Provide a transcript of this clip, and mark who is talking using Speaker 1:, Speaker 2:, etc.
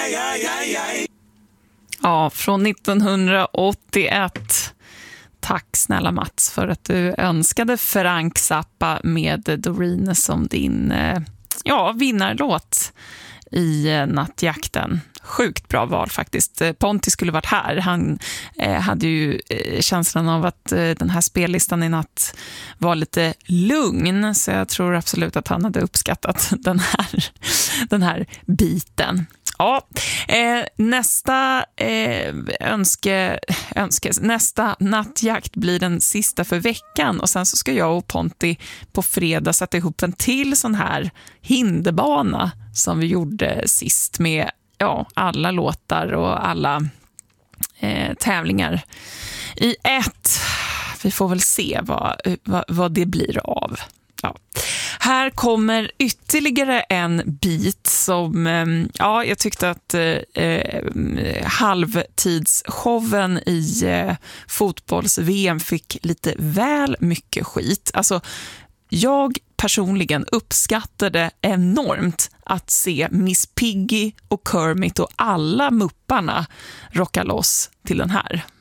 Speaker 1: Ja, från 1981. Tack snälla Mats för att du önskade Frank Zappa med Doreen som din vinnarlåt i nattjakten. Sjukt bra val faktiskt. Ponti skulle varit här. Han hade ju känslan av att den här spellistan i natt var lite lugn, så jag tror absolut att han hade uppskattat den här biten. Ja, nästa nästa nattjakt blir den sista för veckan, och sen så ska jag och Ponti på fredag sätta ihop en till sån här hinderbana som vi gjorde sist med alla låtar och alla tävlingar i ett. Vi får väl se vad det blir av. Ja. Här kommer ytterligare en bit som jag tyckte att halvtidsshowen i fotbolls-VM fick lite väl mycket skit. Alltså, jag personligen uppskattade enormt att se Miss Piggy och Kermit och alla mupparna rocka loss till den här.